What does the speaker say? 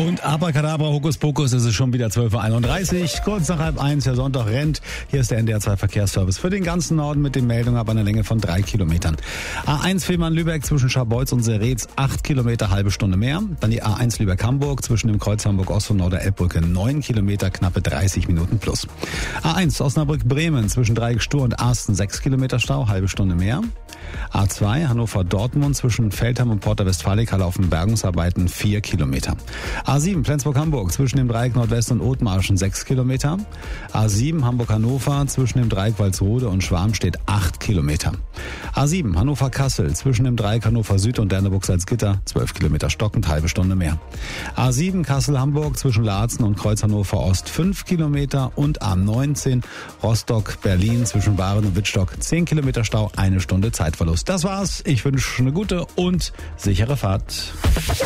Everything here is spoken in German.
Und Abracadabra, Hokuspokus, es ist schon wieder 12.31 Uhr. Kurz nach 12:30, der Sonntag rennt. Hier ist der NDR 2 Verkehrsservice für den ganzen Norden mit den Meldungen ab einer Länge von 3 Kilometern. A1 Fehmarn-Lübeck zwischen Scharbeutz und Seretz 8 Kilometer, halbe Stunde mehr. Dann die A1 Lübeck-Hamburg zwischen dem Kreuz Hamburg-Ost und Norder-Elbbrücke 9 Kilometer, knappe 30 Minuten plus. A1 Osnabrück-Bremen zwischen Dreieck-Stur und Arsten 6 Kilometer Stau, halbe Stunde mehr. A2 Hannover-Dortmund zwischen Feldheim und Porta Westfalica laufen Bergungsarbeiten 4 Kilometer. A7 Flensburg-Hamburg zwischen dem Dreieck Nordwest und Othmarschen 6 Kilometer. A7 Hamburg-Hannover zwischen dem Dreieck Walsrode und Schwarm steht 8 Kilometer. A7 Hannover-Kassel zwischen dem Dreieck Hannover Süd und Derneburg-Salzgitter 12 Kilometer stockend, halbe Stunde mehr. A7 Kassel-Hamburg zwischen Laatzen und Kreuz Hannover Ost 5 Kilometer und A19 Rostock-Berlin zwischen Waren und Wittstock 10 Kilometer Stau, eine Stunde Zeitverlust. Das war's. Ich wünsche eine gute und sichere Fahrt.